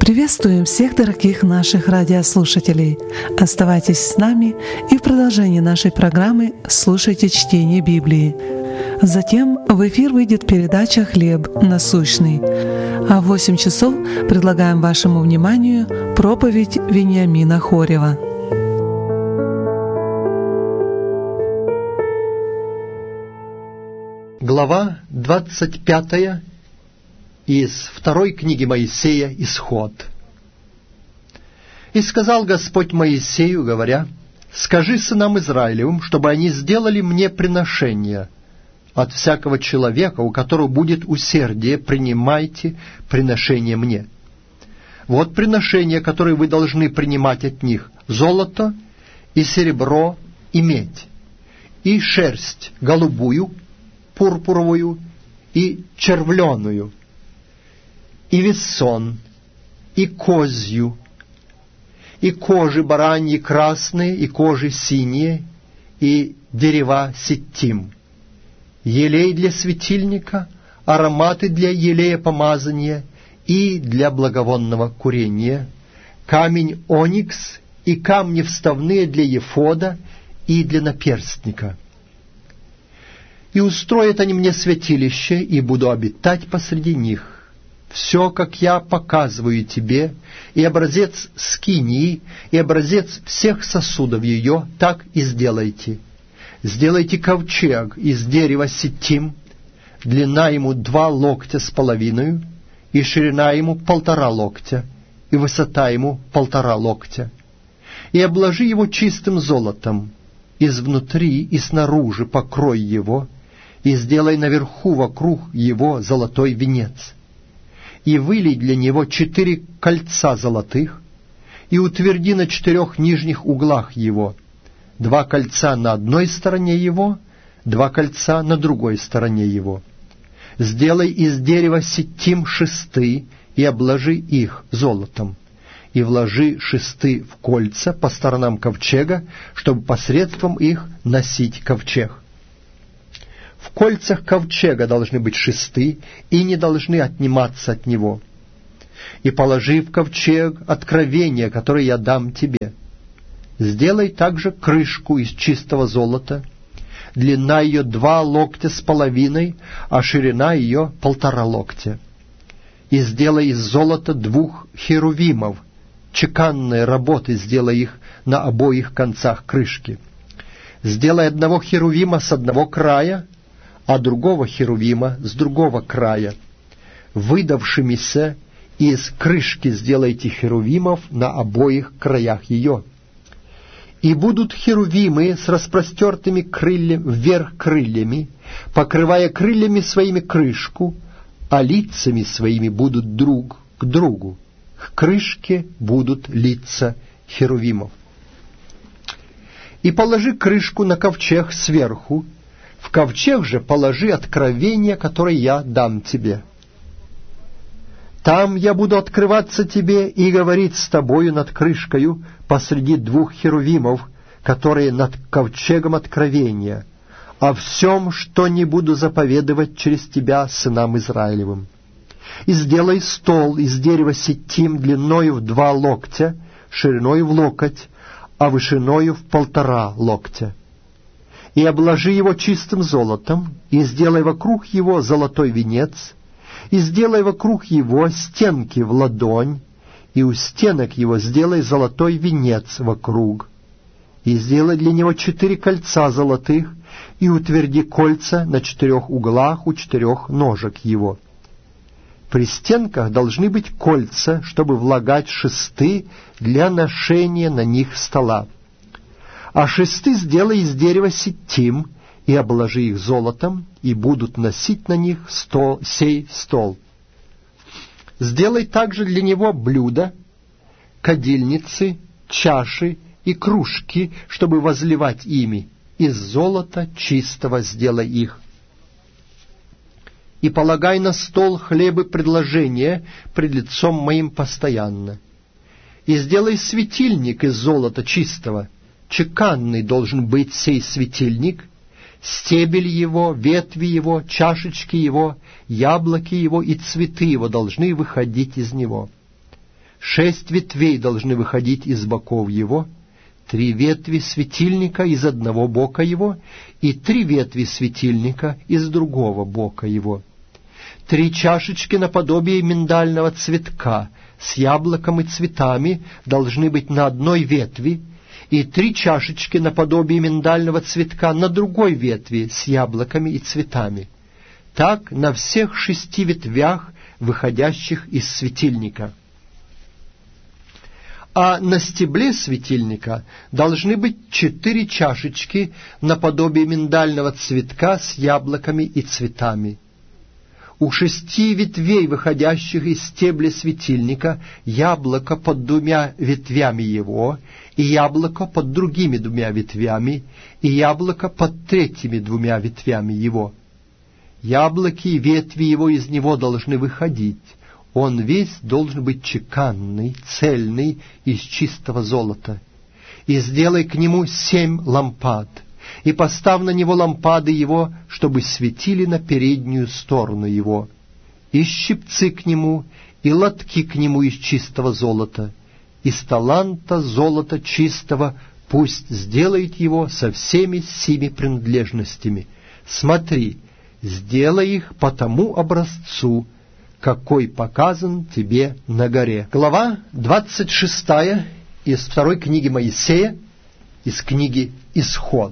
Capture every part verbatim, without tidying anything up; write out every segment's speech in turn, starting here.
Приветствуем всех дорогих наших радиослушателей. Оставайтесь с нами и в продолжении нашей программы слушайте чтение Библии. Затем в эфир выйдет передача «Хлеб насущный». А в восемь часов предлагаем вашему вниманию проповедь Вениамина Хорева. Глава двадцать пятая из второй книги Моисея «Исход». «И сказал Господь Моисею, говоря: скажи сынам Израилевым, чтобы они сделали мне приношение. От всякого человека, у которого будет усердие, принимайте приношение мне. Вот приношения, которые вы должны принимать от них: золото и серебро и медь, и шерсть голубую, пурпуровую и червленую, и весон, и козью, и кожи бараньи красные, и кожи синие, и дерева ситим, елей для светильника, ароматы для елея помазания и для благовонного курения, камень оникс и камни вставные для ефода и для наперстника. И устроят они мне святилище, и буду обитать посреди них. Все, как я показываю тебе, и образец скинии, и образец всех сосудов ее, так и сделайте. Сделайте ковчег из дерева ситим, длина ему два локтя с половиной, и ширина ему полтора локтя, и высота ему полтора локтя. И обложи его чистым золотом, изнутри и снаружи покрой его, и сделай наверху вокруг его золотой венец. И вылей для него четыре кольца золотых, и утверди на четырех нижних углах его, два кольца на одной стороне его, два кольца на другой стороне его. Сделай из дерева ситим шесты, и обложи их золотом, и вложи шесты в кольца по сторонам ковчега, чтобы посредством их носить ковчег. В кольцах ковчега должны быть шесты, и не должны отниматься от него. И положи в ковчег откровение, которое я дам тебе. Сделай также крышку из чистого золота, длина ее два локтя с половиной, а ширина ее полтора локтя. И сделай из золота двух херувимов, чеканной работы сделай их на обоих концах крышки. Сделай одного херувима с одного края, а другого херувима с другого края. Выдавшимися из крышки сделайте херувимов на обоих краях ее. И будут херувимы с распростертыми крыльями, вверх крыльями, покрывая крыльями своими крышку, а лицами своими будут друг к другу. К крышке будут лица херувимов. И положи крышку на ковчег сверху, в ковчег же положи откровение, которое я дам тебе. Там я буду открываться тебе и говорить с тобою над крышкою посреди двух херувимов, которые над ковчегом откровения, о всем, что не буду заповедовать через тебя сынам Израилевым. И сделай стол из дерева ситим длиною в два локтя, шириною в локоть, а вышиною в полтора локтя. И обложи его чистым золотом, и сделай вокруг его золотой венец, и сделай вокруг его стенки в ладонь, и у стенок его сделай золотой венец вокруг. И сделай для него четыре кольца золотых, и утверди кольца на четырех углах у четырех ножек его. При стенках должны быть кольца, чтобы влагать шесты для ношения на них стола. А шесты сделай из дерева ситим, и обложи их золотом, и будут носить на них стол, сей стол. Сделай также для него блюда, кадильницы, чаши и кружки, чтобы возливать ими. Из золота чистого сделай их. И полагай на стол хлебы предложения пред лицом моим постоянно. И сделай светильник из золота чистого. Чеканный должен быть сей светильник, стебель его, ветви его, чашечки его, яблоки его и цветы его должны выходить из него. Шесть ветвей должны выходить из боков его, три ветви светильника из одного бока его и три ветви светильника из другого бока его. Три чашечки наподобие миндального цветка с яблоком и цветами должны быть на одной ветви, и три чашечки наподобие миндального цветка на другой ветви с яблоками и цветами. Так на всех шести ветвях, выходящих из светильника. А на стебле светильника должны быть четыре чашечки наподобие миндального цветка с яблоками и цветами. У шести ветвей, выходящих из стебля светильника, яблоко под двумя ветвями его, и яблоко под другими двумя ветвями, и яблоко под третьими двумя ветвями его. Яблоки и ветви его из него должны выходить. Он весь должен быть чеканный, цельный, из чистого золота. И сделай к нему семь лампад, и поставь на него лампады его, чтобы светили на переднюю сторону его, и щипцы к нему, и лотки к нему из чистого золота, из таланта золота чистого пусть сделает его со всеми сими принадлежностями. Смотри, сделай их по тому образцу, какой показан тебе на горе. Глава двадцать шестая из второй книги Моисея, из книги «Исход».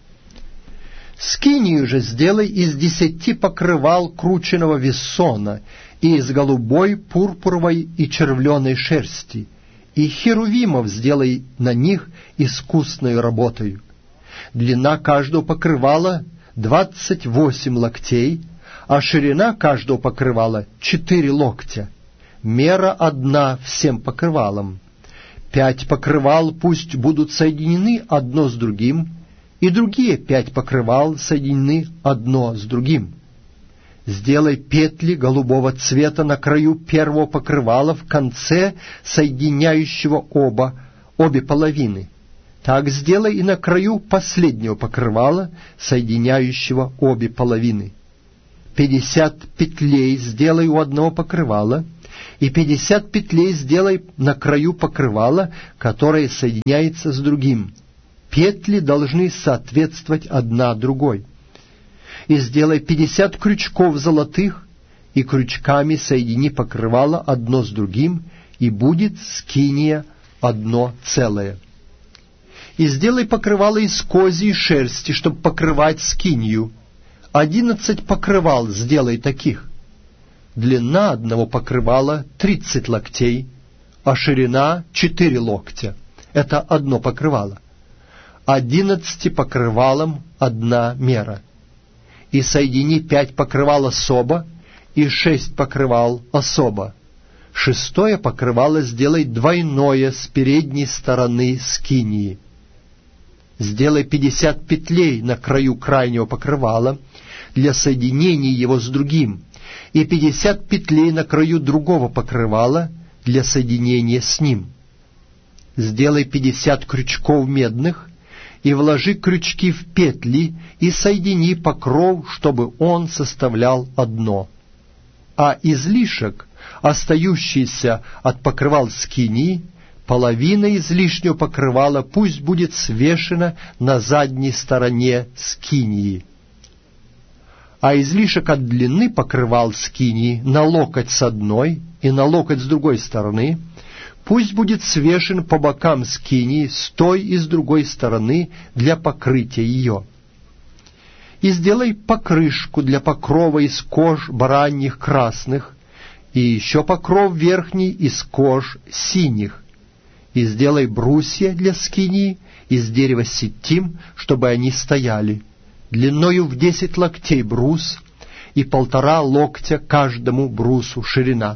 «Скинию же сделай из десяти покрывал крученого вессона и из голубой, пурпуровой и червленой шерсти, и херувимов сделай на них искусной работою. Длина каждого покрывала двадцать восемь локтей, а ширина каждого покрывала четыре локтя. Мера одна всем покрывалам. Пять покрывал пусть будут соединены одно с другим, и другие пять покрывал соединены одно с другим. Сделай петли голубого цвета на краю первого покрывала в конце соединяющего оба, обе половины. Так сделай и на краю последнего покрывала, соединяющего обе половины. Пятьдесят петлей сделай у одного покрывала, и пятьдесят петлей сделай на краю покрывала, которое соединяется с другим. Петли должны соответствовать одна другой. И сделай пятьдесят крючков золотых, и крючками соедини покрывало одно с другим, и будет скиния одно целое. И сделай покрывало из козьей шерсти, чтобы покрывать скинию. Одиннадцать покрывал сделай таких. Длина одного покрывала тридцать локтей, а ширина четыре локтя. Это одно покрывало. Одиннадцати покрывалам одна мера. И соедини пять покрывал особо, и шесть покрывал особо. Шестое покрывало сделай двойное с передней стороны скинии. Сделай пятьдесят петлей на краю крайнего покрывала для соединения его с другим, и пятьдесят петлей на краю другого покрывала для соединения с ним. Сделай пятьдесят крючков медных, и вложи крючки в петли, и соедини покров, чтобы он составлял одно. А излишек, остающийся от покрывал скинии, половина излишнего покрывала пусть будет свешена на задней стороне скинии. А излишек от длины покрывал скинии на локоть с одной и на локоть с другой стороны пусть будет свешен по бокам скинии с той и с другой стороны для покрытия ее. И сделай покрышку для покрова из кож бараньих красных, и еще покров верхний из кож синих. И сделай брусья для скинии из дерева ситим, чтобы они стояли, длиною в десять локтей брус, и полтора локтя каждому брусу ширина.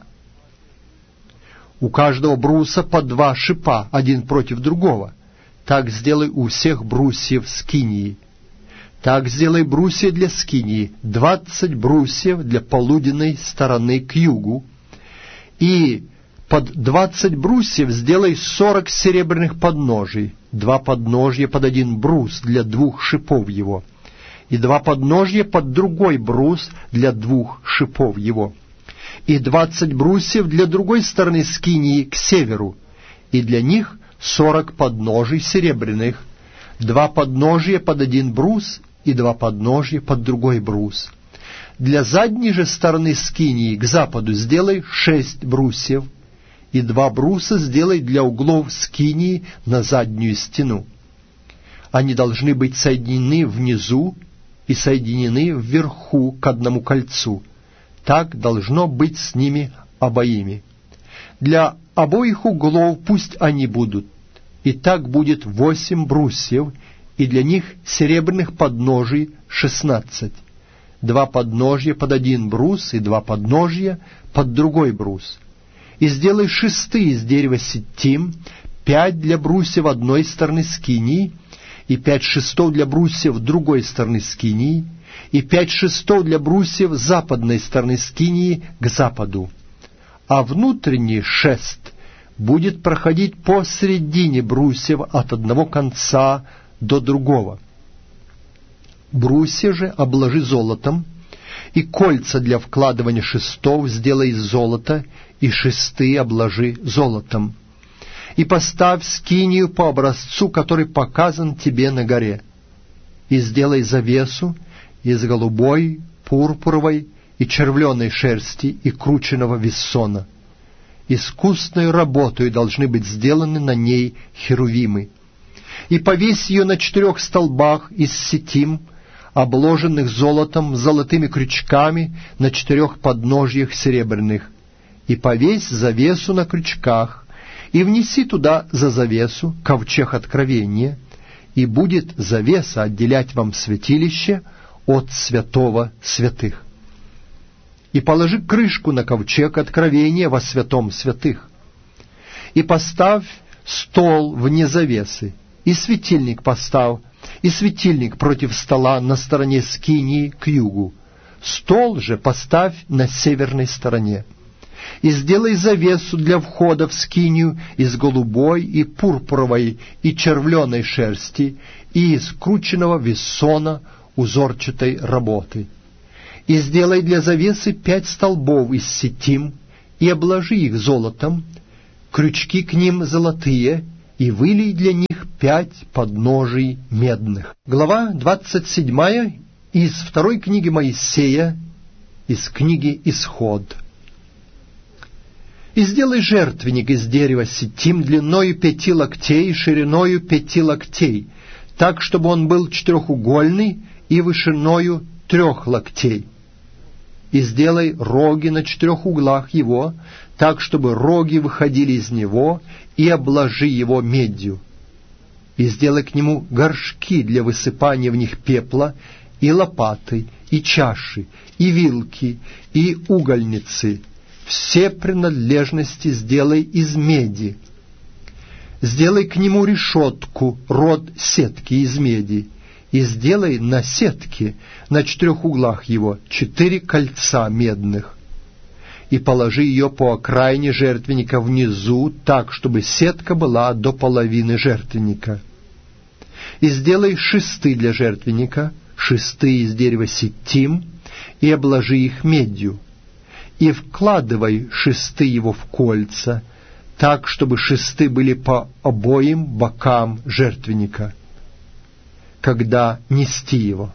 У каждого бруса по два шипа, один против другого. Так сделай у всех брусьев скинии. Так сделай брусья для скинии, двадцать брусьев для полуденной стороны к югу, и под двадцать брусьев сделай сорок серебряных подножий, два подножья под один брус для двух шипов его, и два подножья под другой брус для двух шипов его. и двадцать брусьев для другой стороны скинии к северу, и для них сорок подножий серебряных, два подножия под один брус и два подножия под другой брус. Для задней же стороны скинии к западу сделай шесть брусьев, и два бруса сделай для углов скинии на заднюю стену. Они должны быть соединены внизу и соединены вверху к одному кольцу. Так должно быть с ними обоими. Для обоих углов пусть они будут, и так будет восемь брусьев, и для них серебряных подножий шестнадцать. Два подножья под один брус и два подножья под другой брус. И сделай шесты из дерева ситим, пять для брусьев одной стороны скинии, и пять шестов для брусьев другой стороны скинии, и пять шестов для брусьев западной стороны скинии к западу. А внутренний шест будет проходить посредине брусьев от одного конца до другого. Брусья же обложи золотом, и кольца для вкладывания шестов сделай из золота, и шесты обложи золотом. И поставь скинию по образцу, который показан тебе на горе. И сделай завесу из голубой, пурпуровой и червленой шерсти и крученого виссона. Искусной работой должны быть сделаны на ней херувимы. И повесь ее на четырех столбах из ситим, обложенных золотом, с золотыми крючками на четырех подножьях серебряных. И повесь завесу на крючках, и внеси туда за завесу ковчег откровения, и будет завеса отделять вам святилище от святого святых. И положи крышку на ковчег откровения во святом святых. И поставь стол вне завесы, и светильник поставь, и светильник против стола на стороне скинии к югу. Стол же поставь на северной стороне. И сделай завесу для входа в скинию из голубой и пурпуровой и червленой шерсти и из крученного виссона узорчатой работы. И сделай для завесы пять столбов из ситим, и обложи их золотом, крючки к ним золотые, и вылей для них пять подножий медных. Глава двадцать седьмая из второй книги Моисея, из книги Исход. И сделай жертвенник из дерева ситим длиною пяти локтей и шириною пяти локтей, так, чтобы он был четырехугольный и вышиною трех локтей. И сделай роги на четырех углах его, так, чтобы роги выходили из него, и обложи его медью. И сделай к нему горшки для высыпания в них пепла, и лопаты, и чаши, и вилки, и угольницы. Все принадлежности сделай из меди. Сделай к нему решетку, род сетки из меди, и сделай на сетке, на четырех углах его, четыре кольца медных. И положи ее по окраине жертвенника внизу, так, чтобы сетка была до половины жертвенника. И сделай шесты для жертвенника, шесты из дерева ситим, и обложи их медью. И вкладывай шесты его в кольца, так, чтобы шесты были по обоим бокам жертвенника, когда нести его.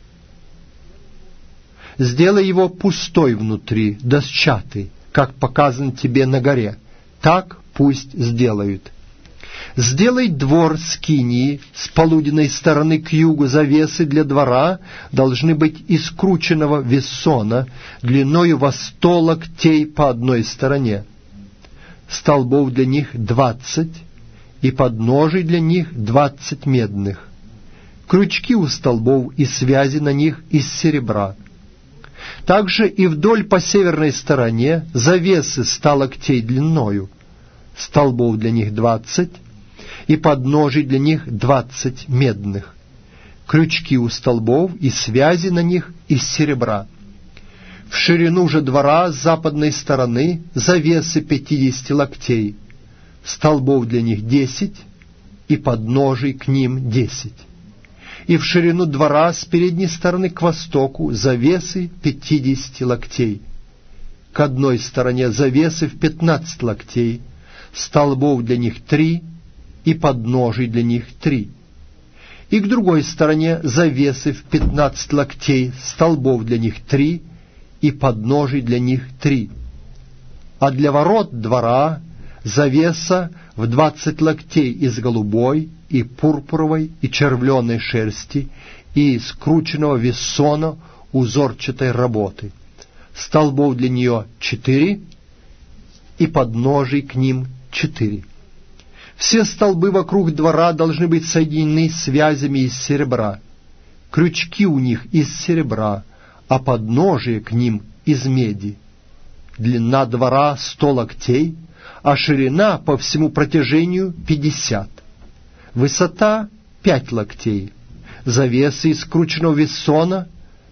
Сделай его пустой внутри, досчатый, как показан тебе на горе. Так пусть сделают. Сделай двор скинии с полуденной стороны к югу. Завесы для двора должны быть из крученного виссона, длиною во сто локтей по одной стороне. Столбов для них двадцать, и подножий для них двадцать медных. Крючки у столбов и связи на них из серебра. Также и вдоль по северной стороне завесы ста локтей длиною, столбов для них двадцать, и подножий для них двадцать медных. Крючки у столбов и связи на них из серебра. В ширину же двора с западной стороны завесы пятидесяти локтей, столбов для них десять, и подножий к ним десять. И в ширину двора с передней стороны к востоку завесы пятидесяти локтей. к одной стороне завесы в пятнадцать локтей, столбов для них три и подножий для них три. И к другой стороне завесы в пятнадцать локтей, столбов для них три и подножий для них три. А для ворот двора завеса в двадцать локтей из голубой и пурпуровой и червленой шерсти и скрученного вессона узорчатой работы. Столбов для нее четыре и подножий к ним четыре. Все столбы вокруг двора должны быть соединены связями из серебра. Крючки у них из серебра, а подножие к ним из меди. Длина двора сто локтей, а ширина по всему протяжению пятьдесят. Высота пять локтей. Завесы из скрученного вессона,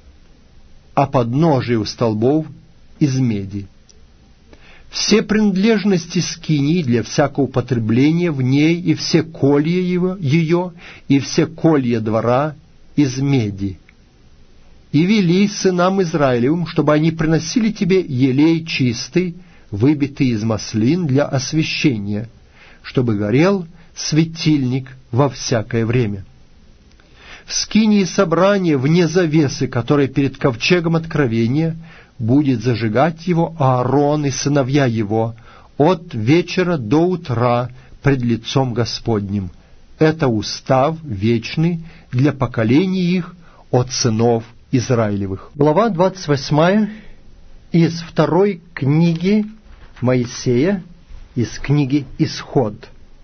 а подножие у столбов из меди. Все принадлежности скинии для всякого употребления в ней и все колья его, ее и все колья двора из меди. И вели сынам Израилевым, чтобы они приносили тебе елей чистый, выбитый из маслин для освящения, чтобы горел светильник во всякое время. В скинии собрания вне завесы, которая перед ковчегом откровения, будет зажигать его Аарон и сыновья его от вечера до утра пред лицом Господним. Это устав вечный для поколений их от сынов Израилевых. Глава двадцать восьмая из второй книги Моисея, из книги Исход.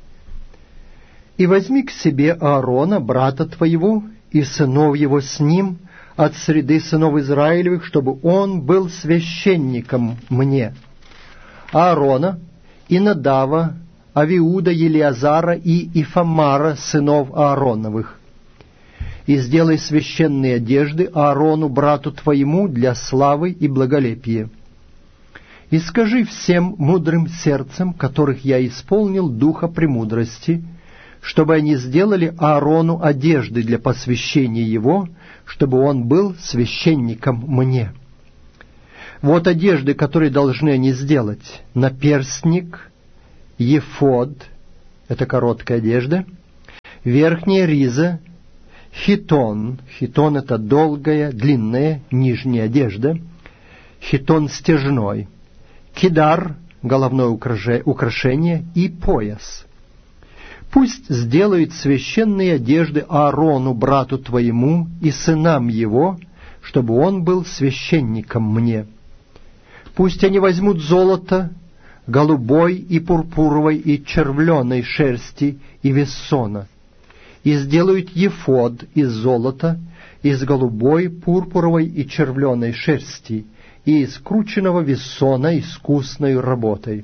«И возьми к себе Аарона, брата твоего, и сынов его с ним, от среды сынов Израилевых, чтобы он был священником мне. Аарона, и Надава, Авиуда, Елиазара и Ифамара, сынов Аароновых. И сделай священные одежды Аарону, брату твоему, для славы и благолепия. И скажи всем мудрым сердцем, которых я исполнил духа премудрости, чтобы они сделали Аарону одежды для посвящения его, чтобы он был священником мне. Вот одежды, которые должны они сделать: наперстник, ефод, это короткая одежда, верхняя риза, хитон, хитон — это долгая, длинная, нижняя одежда, хитон стяжной, кидар, головное украшение, и пояс. Пусть сделают священные одежды Аарону, брату твоему, и сынам его, чтобы он был священником мне. Пусть они возьмут золото, голубой и пурпуровой и червленой шерсти и вессона, и сделают ефод из золота, из голубой, пурпуровой и червленой шерсти, и из скрученного вессона искусной работой.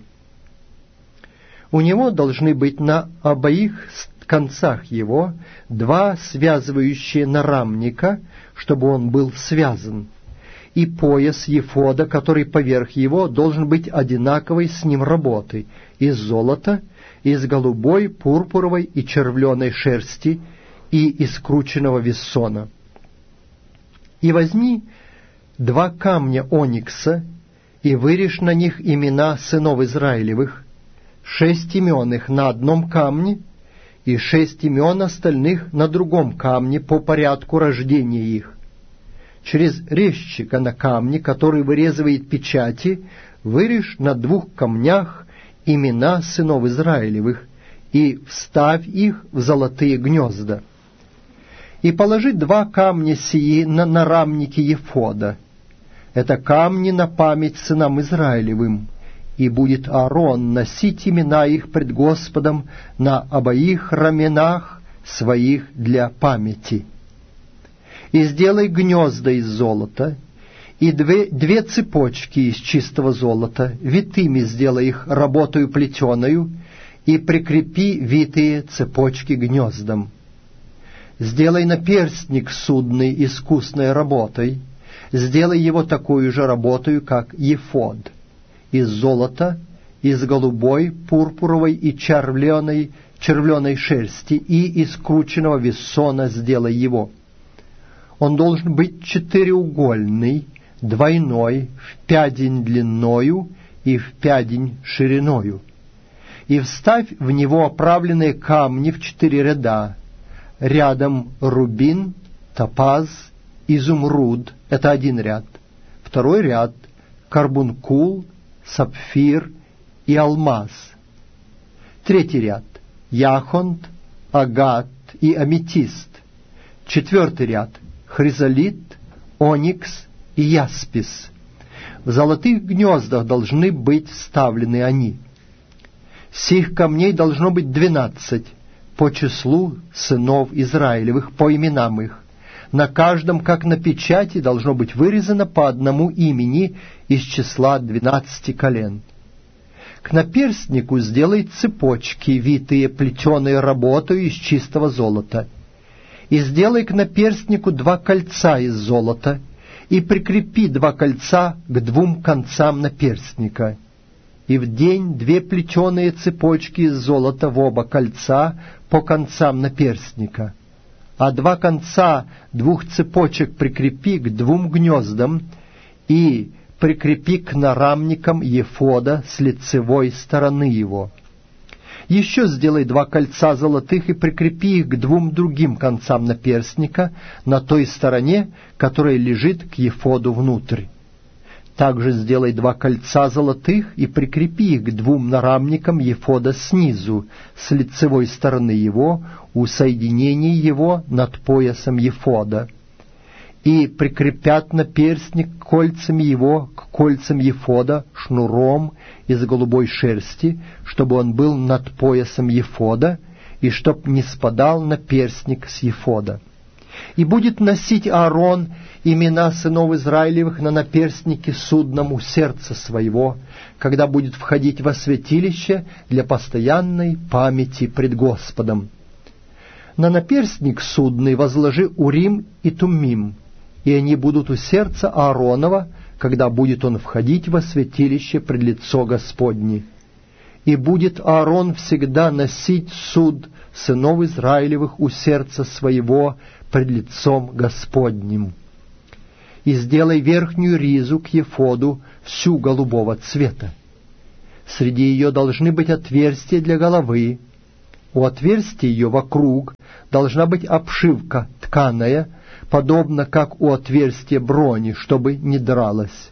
У него должны быть на обоих концах его два связывающие нарамника, чтобы он был связан, и пояс ефода, который поверх его, должен быть одинаковой с ним работы, из золота, из голубой, пурпуровой и червленой шерсти и из скрученного вессона. И возьми два камня оникса и вырежь на них имена сынов Израилевых, шесть имен их на одном камне и шесть имен остальных на другом камне по порядку рождения их. Через резчика на камне, который вырезывает печати, вырежь на двух камнях имена сынов Израилевых и вставь их в золотые гнезда. И положи два камня сии на нарамники ефода. Это камни на память сынам Израилевым, и будет Аарон носить имена их пред Господом на обоих раменах своих для памяти. И сделай гнезда из золота, и две, две цепочки из чистого золота, витыми сделай их работою плетеною, и прикрепи витые цепочки гнездам. Сделай наперстник судный искусной работой, сделай его такую же работою, как ефод, из золота, из голубой, пурпуровой и червленой, червленой шерсти, и из скрученного вессона сделай его. Он должен быть четыреугольный, двойной, в пядень длиною и в пядень шириною. И вставь в него оправленные камни в четыре ряда, рядом рубин, топаз, изумруд — это один ряд, второй ряд — карбункул, сапфир и алмаз, третий ряд — яхонт, агат и аметист, четвертый ряд — хризолит, оникс и яспис. В золотых гнездах должны быть вставлены они. Сих камней должно быть двенадцать по числу сынов Израилевых, по именам их. На каждом, как на печати, должно быть вырезано по одному имени из числа двенадцати колен. К наперстнику сделай цепочки, витые плетеной работой из чистого золота. И сделай к наперстнику два кольца из золота, и прикрепи два кольца к двум концам наперстника. И вдень две плетеные цепочки из золота в оба кольца по концам наперстника, а два конца двух цепочек прикрепи к двум гнездам и прикрепи к нарамникам ефода с лицевой стороны его. Еще сделай два кольца золотых и прикрепи их к двум другим концам наперстника на той стороне, которая лежит к ефоду внутрь. Также сделай два кольца золотых и прикрепи их к двум нарамникам ефода снизу, с лицевой стороны его, у соединения его над поясом ефода. И прикрепят наперстник кольцами его к кольцам ефода шнуром из голубой шерсти, чтобы он был над поясом ефода, и чтоб не спадал наперстник с ефода. И будет носить Аарон имена сынов Израилевых на наперстнике судном у сердца своего, когда будет входить во святилище для постоянной памяти пред Господом. На наперстник судный возложи Урим и Туммим, и они будут у сердца Ааронова, когда будет он входить во святилище пред лицо Господне. И будет Аарон всегда носить суд сынов Израилевых у сердца своего пред лицом Господним. И сделай верхнюю ризу к ефоду всю голубого цвета. Среди ее должны быть отверстия для головы. У отверстия ее вокруг должна быть обшивка тканая, подобно как у отверстия брони, чтобы не дралась.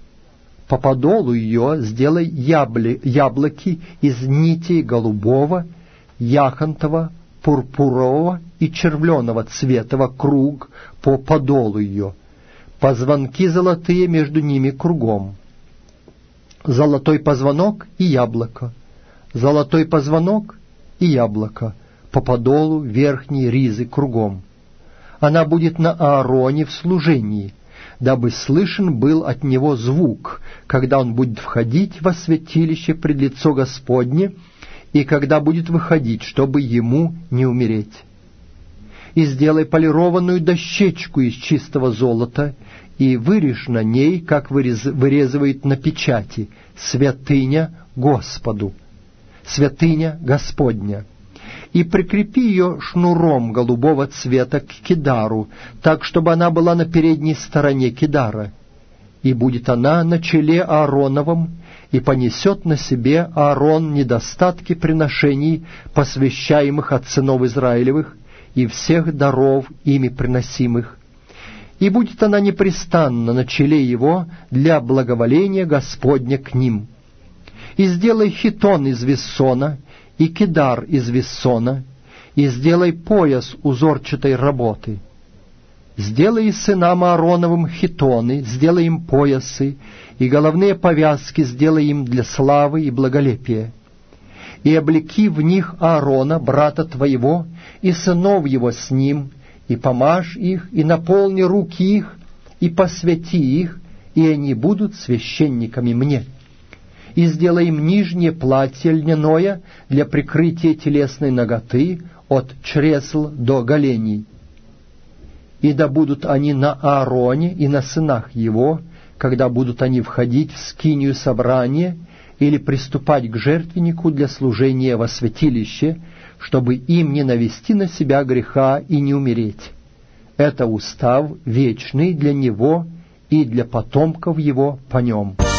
По подолу ее сделай ябли, яблоки из нитей голубого, яхонтового, пурпурового и червленого цвета вокруг по подолу ее, позвонки золотые между ними кругом. Золотой позвонок и яблоко, золотой позвонок и яблоко по подолу верхней ризы кругом. Она будет на Аароне в служении, дабы слышен был от него звук, когда он будет входить во святилище пред лицо Господне, и когда будет выходить, чтобы ему не умереть. И сделай полированную дощечку из чистого золота, и вырежь на ней, как вырез... вырезывают на печати, святыня Господу, святыня Господня. И прикрепи ее шнуром голубого цвета к кидару, так, чтобы она была на передней стороне кидара. И будет она на челе Аароновом, и понесет на себе Аарон недостатки приношений, посвящаемых от сынов Израилевых, и всех даров ими приносимых. И будет она непрестанно на челе его для благоволения Господня к ним. И сделай хитон из вессона, и кидар из вессона, и сделай пояс узорчатой работы. Сделай сынам Аароновым хитоны, сделай им поясы, и головные повязки сделай им для славы и благолепия. И облеки в них Аарона, брата твоего, и сынов его с ним, и помажь их, и наполни руки их, и посвяти их, и они будут священниками мне. И сделай им нижнее платье льняное для прикрытия телесной наготы от чресл до голеней. И да будут они на Аароне и на сынах его, когда будут они входить в скинию собрания или приступать к жертвеннику для служения во святилище, чтобы им не навести на себя греха и не умереть. Это устав вечный для него и для потомков его по нем».